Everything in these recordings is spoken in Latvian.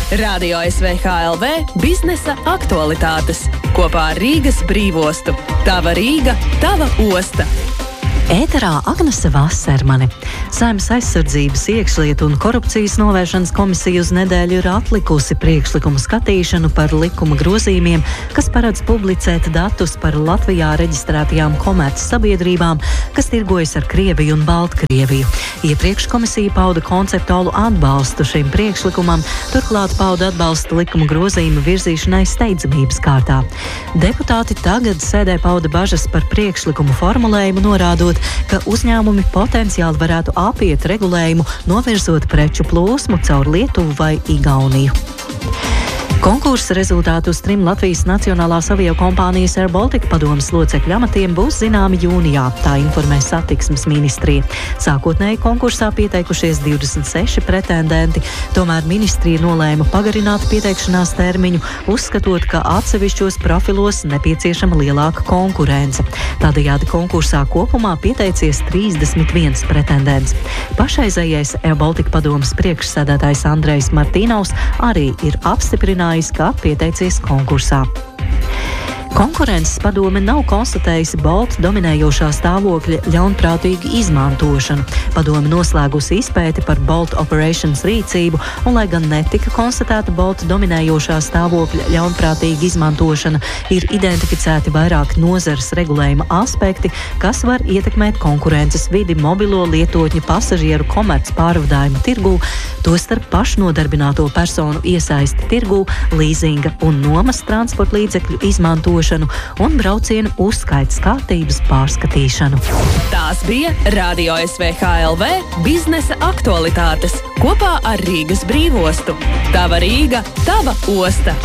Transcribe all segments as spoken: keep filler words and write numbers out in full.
Radio S V H L V biznesa aktualitātes kopā ar Rīgas brīvostu. Tava Rīga, tava osta. Ēterā Agnese Vasermane. Saeimas aizsardzības, iekšlietu un korupcijas novēršanas komisija uz nedēļu ir atlikusi priekšlikumu skatīšanu par likuma grozījumiem, kas paredz publicēt datus par Latvijā reģistrētajām komerc sabiedrībām, kas tirgojas ar Krieviju un Baltkrieviju. Iepriekš komisija pauda konceptuālu atbalstu šim priekšlikumam, turklāt pauda atbalstu likuma grozījumu virzīšanai steidzamības kārtā. Deputāti tagad sēdē pauda bažas par priekšlikumu formulējumu, norādot, ka uzņēmumi potenciāli varētu apiet regulējumu, novirzot preču plūsmu caur Lietuvu vai Igauniju. Konkursa rezultāti uz trim Latvijas Nacionālās aviokompānijas Air Baltica padomes locekļu amatiem būs zināmi jūnijā, tā informē satiksmes ministrija. Sākotnēji konkursā pieteikušies divdesmit seši pretendenti, tomēr ministrija nolēma pagarināt pieteikšanās termiņu, uzskatot, ka atsevišķos profilos nepieciešama lielāka konkurence. Tādējādi konkursā kopumā pieteicies trīsdesmit viens pretendents. Pašreizējais Air Baltica padomes priekšsēdētājs Andrejs Martīnaus arī ir apstiprinājis, ka pieteicies konkursā. Konkurences padome nav konstatējusi Bolt dominējošā stāvokļa ļaunprātīgu izmantošanu. Padome noslēgusi izpēti par Bolt Operations rīcību, un, lai gan netika konstatēta Bolt dominējošā stāvokļa ļaunprātīga izmantošana, ir identificēti vairāk nozares regulējuma aspekti, kas var ietekmēt konkurences vidi mobilo lietotņu pasažieru komerc pārvadājumu tirgū, tostarp pašnodarbināto personu iesaisti tirgū, līzinga un nomas transporta līdzekļu izmantošanu un braucienu uzskaites kārtības pārskatīšanu. Tās bija Radio S V H L V biznesa aktualitātes kopā ar Rīgas brīvostu. Tava Rīga, tava osta.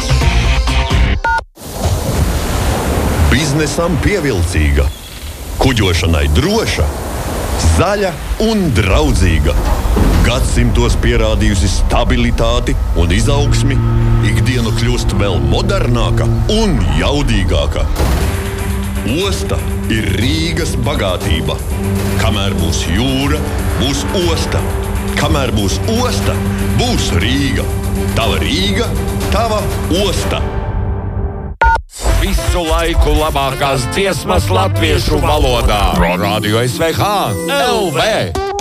Biznesam pievilcīga, kuģošanai droša, zaļa un draudzīga. Gadsimtos pierādījusi stabilitāti un izaugsmi, ikdiena kļūst vēl modernāka un jaudīgāka. Osta ir Rīgas bagātība. Kamēr būs jūra, būs osta. Kamēr būs osta, būs Rīga. Tava Rīga, tava osta. Visu laiku labākās dziesmas latviešu valodā. Pro Radio S V H L V.